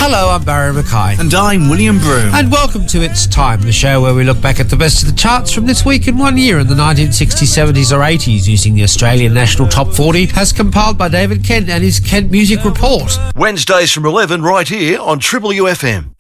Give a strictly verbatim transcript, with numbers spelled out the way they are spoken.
Hello, I'm Barry Mackay. And I'm William Broom. And welcome to It's Time, the show where we look back at the best of the charts from this week in one year in the nineteen sixties, seventies or eighties using the Australian National Top forty as compiled by David Kent and his Kent Music Report. Wednesdays from eleven right here on Triple U F M.